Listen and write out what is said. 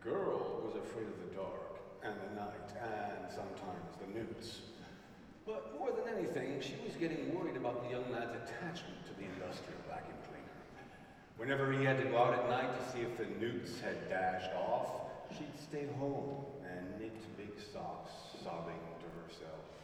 girl was afraid of the dark, and the night, and sometimes the newts. But more than anything, she was getting worried about the young lad's attachment to the industrial vacuum cleaner. Whenever he had to go out at night to see if the newts had dashed off, she'd stay home and knit big socks, sobbing to herself.